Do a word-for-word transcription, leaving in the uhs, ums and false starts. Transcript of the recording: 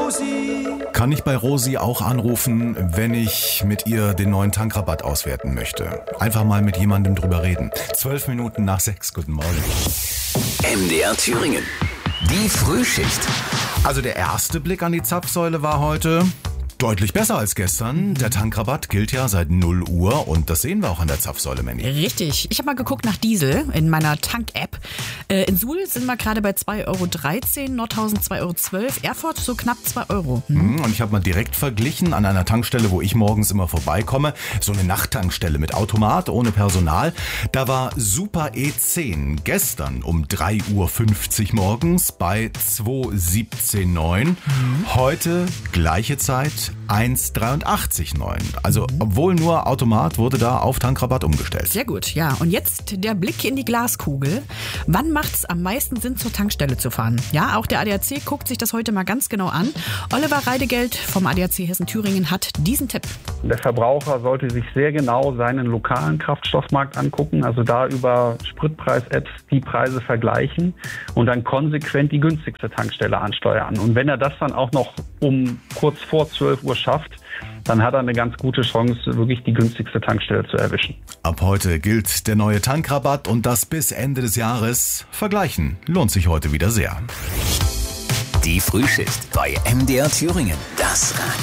Rosi. Kann ich bei Rosi auch anrufen, wenn ich mit ihr den neuen Tankrabatt auswerten möchte? Einfach mal mit jemandem drüber reden. Zwölf Minuten nach sechs, guten Morgen. M D R Thüringen, die Frühschicht. Also der erste Blick an die Zapfsäule war heute deutlich besser als gestern. Der Tankrabatt gilt ja seit null Uhr und das sehen wir auch an der Zapfsäule, Mandy. Richtig. Ich habe mal geguckt nach Diesel in meiner Tank-App. Äh, in Suhl sind wir gerade bei zwei Euro dreizehn, Nordhausen zwei Euro zwölf, Erfurt so knapp zwei Euro. Hm. Und ich habe mal direkt verglichen an einer Tankstelle, wo ich morgens immer vorbeikomme. So eine Nachttankstelle mit Automat, ohne Personal. Da war Super E zehn gestern um drei Uhr fünfzig morgens bei zwei siebzehn neun. Mhm. Heute gleiche Zeit eins dreiundachtzig neun. Also obwohl nur Automat, wurde da auf Tankrabatt umgestellt. Sehr gut, ja. Und jetzt der Blick in die Glaskugel. Wann macht es am meisten Sinn, zur Tankstelle zu fahren? Ja, auch der A D A C guckt sich das heute mal ganz genau an. Oliver Reidegeld vom A D A C Hessen-Thüringen hat diesen Tipp. Der Verbraucher sollte sich sehr genau seinen lokalen Kraftstoffmarkt angucken, also da über Spritpreis-Apps die Preise vergleichen und dann konsequent die günstigste Tankstelle ansteuern. Und wenn er das dann auch noch um kurz vor zwölf Uhr schafft, dann hat er eine ganz gute Chance, wirklich die günstigste Tankstelle zu erwischen. Ab heute gilt der neue Tankrabatt und das bis Ende des Jahres. Vergleichen lohnt sich heute wieder sehr. Die Frühschicht bei M D R Thüringen. Das Radio.